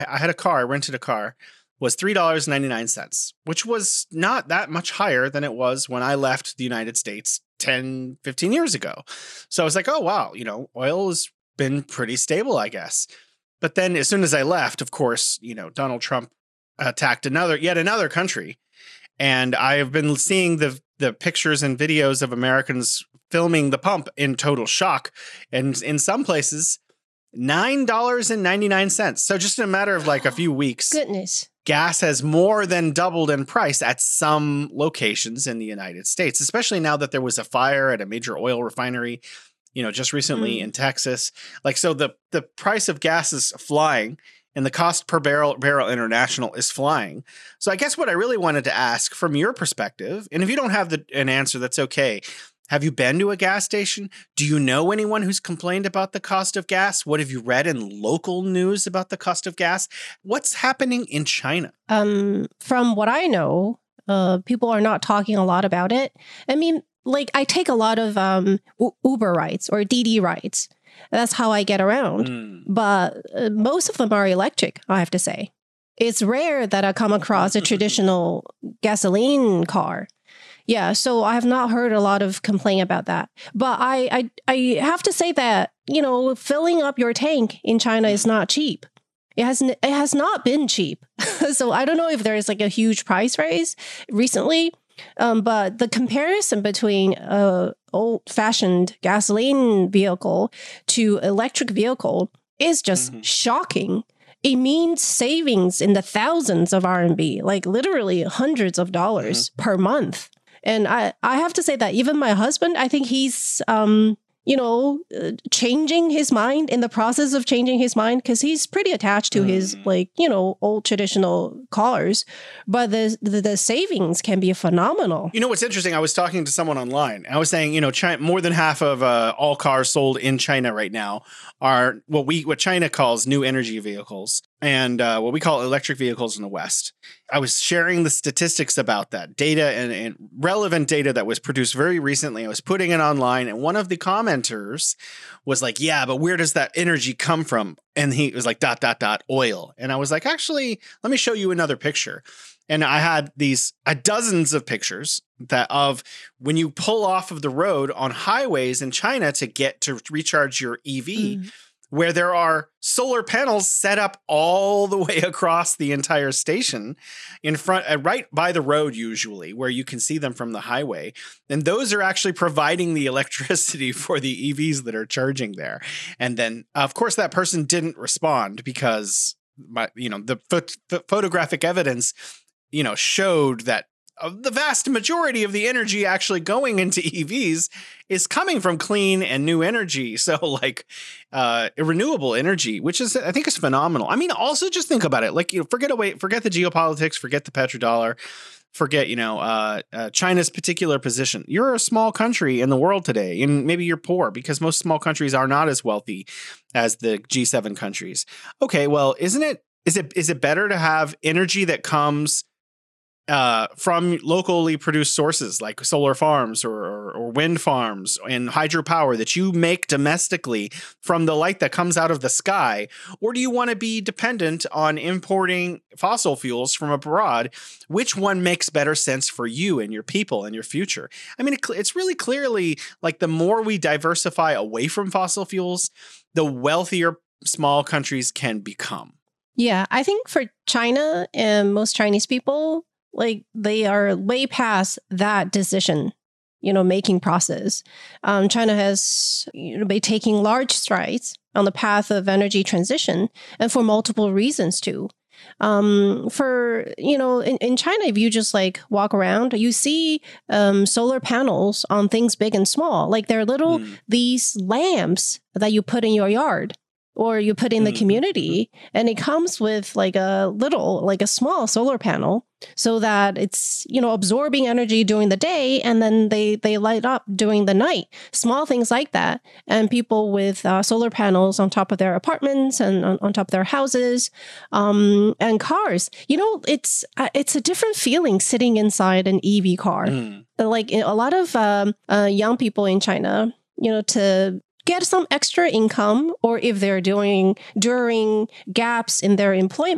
I had a car, I rented a car, was $3.99, which was not that much higher than it was when I left the United States 10, 15 years ago. So I was like, oh, wow, oil has been pretty stable, I guess. But then as soon as I left, of course, Donald Trump attacked yet another country. And I have been seeing the pictures and videos of Americans filming the pump in total shock. And in some places, $9.99. So just in a matter of like a few weeks, goodness, gas has more than doubled in price at some locations in the United States, especially now that there was a fire at a major oil refinery, just recently in Texas. Like, so the price of gas is flying and the cost per barrel international is flying. So I guess what I really wanted to ask from your perspective, and if you don't have an answer, that's okay. Have you been to a gas station? Do you know anyone who's complained about the cost of gas? What have you read in local news about the cost of gas? What's happening in China? From what I know, people are not talking a lot about it. I mean, like I take a lot of Uber rides or Didi rides. That's how I get around. But most of them are electric, I have to say. It's rare that I come across a traditional gasoline car. Yeah, so I have not heard a lot of complaint about that. But I have to say that, filling up your tank in China is not cheap. It has not been cheap. So I don't know if there's like a huge price raise recently. But the comparison between old-fashioned gasoline vehicle to electric vehicle is just shocking. It means savings in the thousands of RMB, like literally hundreds of dollars per month. And I have to say that even my husband, I think he's, changing his mind in the process of changing his mind because he's pretty attached to his old traditional cars. But the savings can be phenomenal. What's interesting? I was talking to someone online. I was saying, China, more than half of all cars sold in China right now are what China calls new energy vehicles and what we call electric vehicles in the West. I was sharing the statistics about that data and relevant data that was produced very recently. I was putting it online, and one of the commenters was like, yeah, but where does that energy come from? And he was like, ... oil. And I was like, actually, let me show you another picture. And I had these dozens of pictures of when you pull off of the road on highways in China to recharge your EV, where there are solar panels set up all the way across the entire station in front, right by the road, usually, where you can see them from the highway. And those are actually providing the electricity for the EVs that are charging there. And then, of course, that person didn't respond because, the photographic evidence, showed that the vast majority of the energy actually going into EVs is coming from clean and new energy. So renewable energy, which I think is phenomenal. I mean, also just think about it. Like, forget the geopolitics, forget the petrodollar, forget, China's particular position. You're a small country in the world today, and maybe you're poor because most small countries are not as wealthy as the G7 countries. Okay, well, is it better to have energy that comes from locally produced sources like solar farms or wind farms and hydropower that you make domestically from the light that comes out of the sky? Or do you want to be dependent on importing fossil fuels from abroad? Which one makes better sense for you and your people and your future? I mean, it's really clearly like the more we diversify away from fossil fuels, the wealthier small countries can become. Yeah, I think for China and most Chinese people, like they are way past that decision, making process. China has been taking large strides on the path of energy transition, and for multiple reasons too. In China, if you just like walk around, you see solar panels on things big and small. Like they're little these lamps that you put in your yard. Or you put in the community, and it comes with like a small solar panel so that it's, absorbing energy during the day, and then they light up during the night. Small things like that. And people with solar panels on top of their apartments and on top of their houses and cars. It's a different feeling sitting inside an EV car. Like a lot of young people in China, to get some extra income, or if they're doing during gaps in their employment,